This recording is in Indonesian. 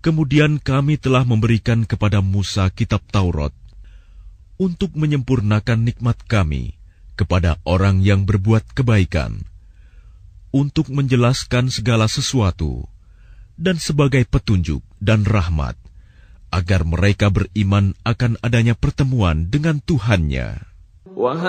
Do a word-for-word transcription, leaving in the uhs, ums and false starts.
Kemudian kami telah memberikan kepada Musa kitab Taurat untuk menyempurnakan nikmat kami kepada orang yang berbuat kebaikan, untuk menjelaskan segala sesuatu, dan sebagai petunjuk dan rahmat, agar mereka beriman akan adanya pertemuan dengan Tuhannya.